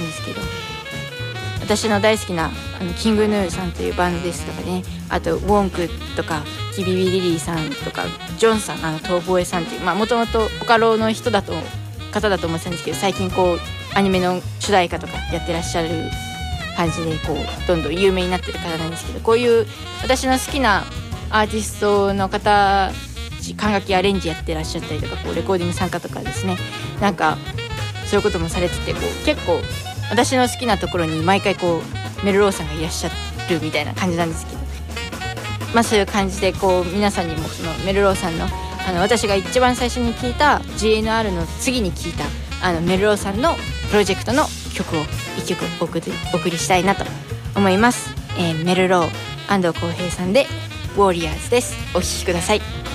ですけど、私の大好きなキングヌーさんというバンドですとかね、あとウォンクとかキビビリリーさんとかジョンさん、東宝さんというもともとボカロの方だと思ってたんですけど、最近こうアニメの主題歌とかやってらっしゃる感じでこうどんどん有名になってる方なんですけど、こういう私の好きなアーティストの方、管楽器アレンジやってらっしゃったりとか、こうレコーディング参加とかですね、なんかそういうこともされてて、こう結構私の好きなところに毎回こうメルローさんがいらっしゃるみたいな感じなんですけど、そういう感じでこう皆さんにもそのメルローさんの私が一番最初に聞いた GNR の次に聞いたメルローさんのプロジェクトの曲を一曲お送りしたいなと思います。メルロー安藤浩平さんでウォーリアーズです。お聴きください。